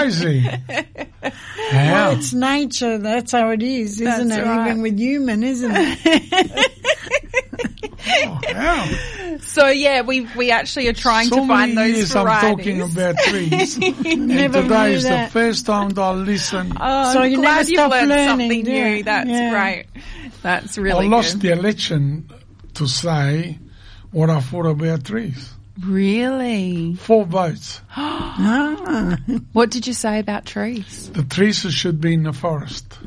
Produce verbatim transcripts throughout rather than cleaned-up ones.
crazy. How? Well, it's nature. That's how it is, isn't That's it? right. Even with human, isn't it? Oh, how? So yeah, we we actually are trying so to find many those years varieties. I'm talking about trees. and Never today knew is the that. first time that I listen. Oh, So I'm you glad never you've stop learned learning, something do new. you? That's Yeah. great. That's really I lost good. the election to say what I thought about trees. Really? Four votes. Ah. What did you say about trees? The trees should be in the forest.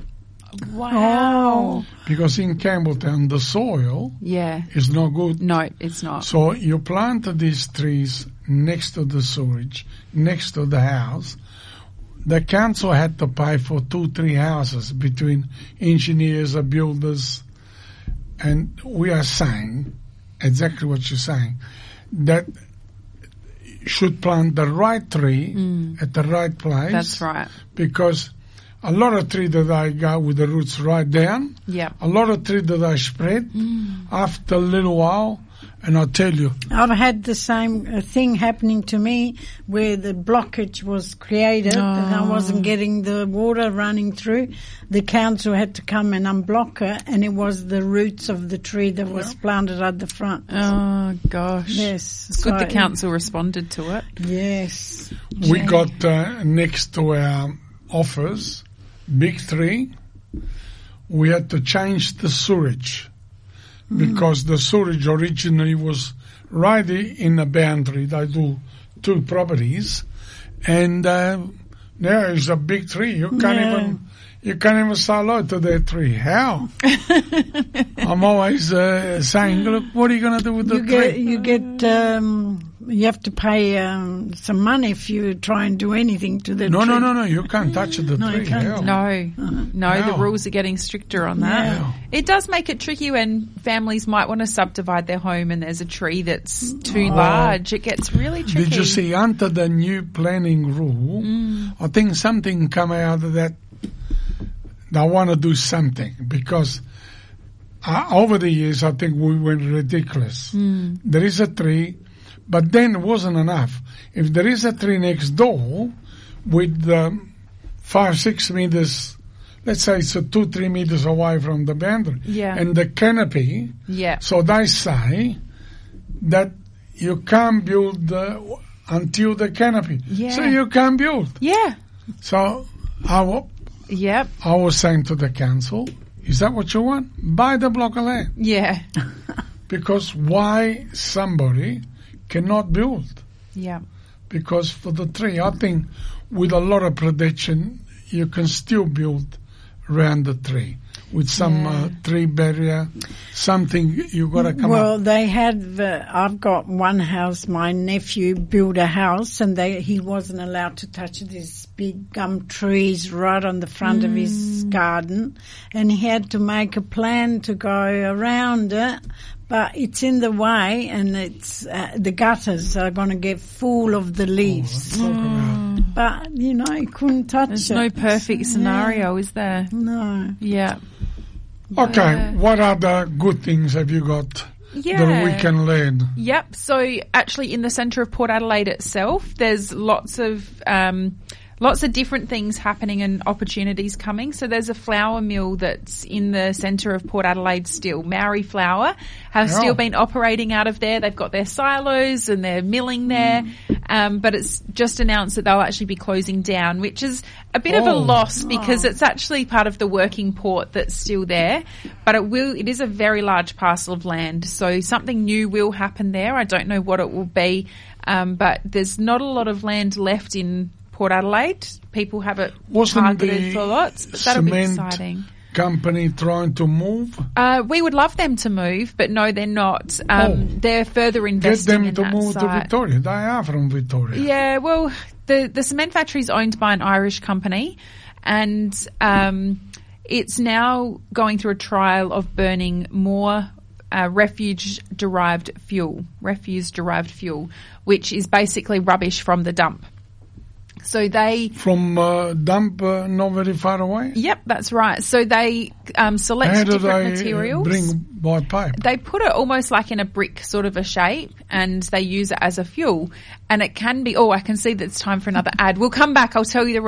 Wow. Because in Campbelltown, the soil Yeah. is not good. No, it's not. So you plant these trees next to the sewage, next to the house. The council had to pay for two, three houses between engineers and builders. And we are saying, exactly what you're saying, that you should plant the right tree Mm. at the right place. That's right. Because a lot of trees that I got with the roots right down, Yeah. a lot of trees that I spread, Mm. after a little while, and I'll tell you, I've had the same uh, thing happening to me where the blockage was created and I Oh. wasn't getting the water running through. The council had to come and unblock it, and it was the roots of the tree that was planted at the front. Oh gosh. Yes. It's good so- the council responded to it. Yes. we got uh, next to our office, big tree, we had to change the sewage because the sewage originally was right in the boundary. They do two properties, and uh, now it's a big tree. You can't Yeah. even you can't even say hello to that tree. How? I'm always uh, saying, look, what are you going to do with the You tree? get, you get, um, you have to pay um, some money if you try and do anything to the no, tree. no, no, no. You can't touch the No, you tree. can't. How? No, no, the No. rules are getting stricter on that. Yeah. It does make it tricky when families might want to subdivide their home and there's a tree that's too Oh. large. It gets really tricky. Did you see under the new planning rule, Mm. I think something come out of that, they want to do something because uh, over the years I think we went ridiculous. Mm. There is a tree, but then it wasn't enough. If there is a tree next door with um, five, six meters, let's say it's a two, three meters away from the boundary, Yeah. and the canopy, Yeah. so they say that you can't build uh, until the canopy. Yeah. So you can't build. Yeah. So I, wa- Yep. I was saying to the council, is that what you want? Buy the block of land. Yeah. Because why somebody cannot build? Yeah. Because for the tree, I think with a lot of protection, you can still build around the tree. With some Yeah. uh, tree barrier, something you got to come well, up. they had. Uh, I've got one house. My nephew built a house, and they he wasn't allowed to touch these big gum trees right on the front of his garden, and he had to make a plan to go around it. But it's in the way, and it's uh, the gutters are going to get full of the leaves. Talk about. But you know, he couldn't touch There's it. no perfect scenario, is there? No. Yeah. Okay, Yeah. what other good things have you got Yeah. that we can learn? Yep. So actually in the centre of Port Adelaide itself, there's lots of um, lots of different things happening and opportunities coming. So there's a flour mill that's in the centre of Port Adelaide still. Maori Flour have Oh. still been operating out of there. They've got their silos and they're milling there. Um, but it's just announced that they'll actually be closing down, which is a bit of a Oh. loss because it's actually part of the working port that's still there. But it will, it is a very large parcel of land. So something new will happen there. I don't know what it will be. Um, but there's not a lot of land left in Port Adelaide. People have it Wasn't targeted the for lots, but that'll be cement exciting. company trying to move? Uh, we would love them to move, but no, they're not. Um, Oh. They're further Get investing them in to that move to site. Victoria. They are from Victoria. Yeah, well, the the cement factory is owned by an Irish company, and um, it's now going through a trial of burning more uh, refuse-derived fuel, refuse-derived fuel, which is basically rubbish from the dump. So they, From uh, dump uh, not very far away? yep, that's right. So they um, select How do different they materials. bring by pipe? They put it almost like in a brick sort of a shape, and they use it as a fuel. And it can be, oh, I can see that it's time for another ad. We'll come back. I'll tell you the